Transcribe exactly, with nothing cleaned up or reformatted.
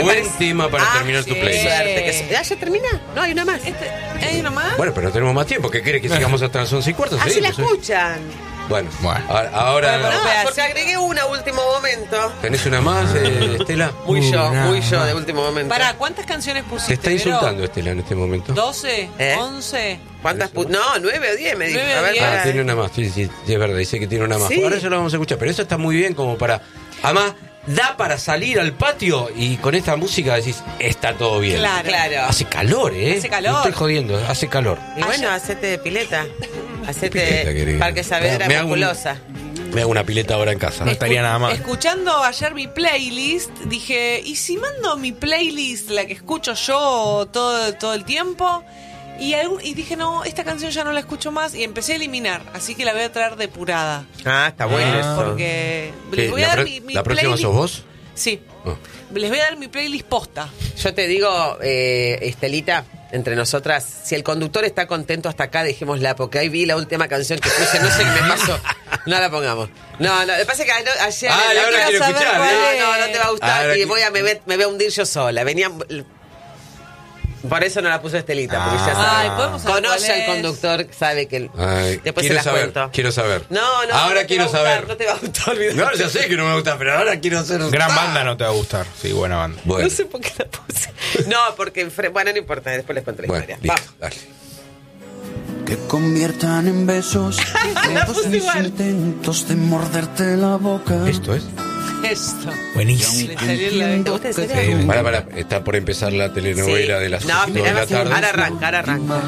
buen parece- tema para Ah, terminar tu qué playlist. suerte que se- ¿Ya, ya termina? No, hay una más. Este, ¿hay una más? Bueno, pero no tenemos más tiempo. ¿Qué quiere que sigamos hasta las once y cuarto? Así la Seguimos, ¿eh? escuchan. Bueno, Bueno. ahora, ahora Bueno, No, pedacito. porque agregué una a último momento. ¿tenés una más, eh, Estela? Muy yo, Una muy yo más. de último momento. Pará, ¿cuántas canciones pusiste? Te está Vero? insultando Estela en este momento. ¿doce? ¿Eh? ¿once? ¿Cuántas pu- No, nueve o diez me dijo. Nueve o A ver, diez. Ah, pará. tiene una más, sí, sí, sí, es verdad, dice que tiene una más. Sí. Ahora ya lo vamos a escuchar, pero eso está muy bien como para... Además, da para salir al patio y con esta música decís, está todo bien. Claro. Claro. Hace calor, ¿eh? Hace calor. No estoy jodiendo, hace calor. Y bueno, hacete pileta. Hacete Pileta, querida. Parque Saavedra Me hago un- musculosa. Me hago una pileta ahora en casa. No estaría nada mal. Escuchando ayer mi playlist, dije, ¿y si mando mi playlist, la que escucho yo todo, todo el tiempo? Y, algún- y dije, no, esta canción ya no la escucho más y empecé a eliminar, así que la voy a traer depurada. Ah, está bueno Ah. eso. Porque ¿Qué? les voy a ¿La, dar pro- mi, mi la próxima playlist- sos vos? Sí, Oh. les voy a dar mi playlist posta. Yo te digo, eh, Estelita, entre nosotras, si el conductor está contento hasta acá, dejémosla, porque ahí vi la última canción que puse, no sé qué me pasó. No la pongamos. No, no, lo que pasa es que ano- ayer... Ah, la ahora quiero quiero saber escuchar, cuál ¿eh? es. No, no te va a gustar Ahora y qui- voy a, me, ve- me voy a hundir yo sola. Venía... Por eso no la puso Estelita, porque ya sabe. Ay, podemos saber Conoce cuál al es. conductor, sabe que... Ay, Después se quiero las saber, cuento. quiero saber. No, no. Ahora no te quiero va a gustar, saber. No te va a gustar, olvidate. No, ya sé que no me gusta, pero ahora quiero hacer... Gran ¡Ah! banda no te va a gustar. Sí, buena banda. Bueno, No sé por qué la puse. No, porque... fre- Bueno, no importa, después les conté la bueno, historia. listo, Vamos. dale. Que conviertan en besos La todos puse mis igual. intentos de morderte la boca. Esto es... Esto. Buenísimo. Le salió la- ¿Te gusta en serio? Sí, Para, para, está por empezar la telenovela Sí. de las No, dos de la espera, tarde. ahora arranca, ahora arranca.